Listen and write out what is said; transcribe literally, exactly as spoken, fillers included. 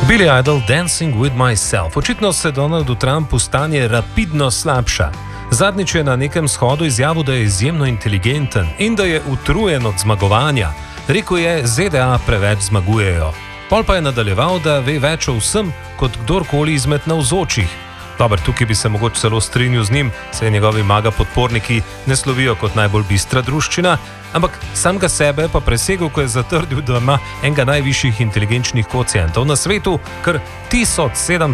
Billy Idol, Dancing with Myself. Očitno se Donaldu Trumpu stanje rapidno slabša. Zadnjič je na nekem shodu izjavil, da je izjemno inteligenten in da je utrujen od zmagovanja. Rekel je, Z D A preveč zmagujejo. Pol pa je nadaljeval, da ve več o vsem, kot kdorkoli izmed navzočih. Dobar, tukaj bi se mogoče celo strinjal z njim, saj njegovi maga podporniki ne slovijo kot najbolj bistra druščina, ampak sam ga sebe pa presegel, ko je zatrdil, da ima enega najvišjih inteligenčnih kocientov na svetu, kar tisoč sedemsto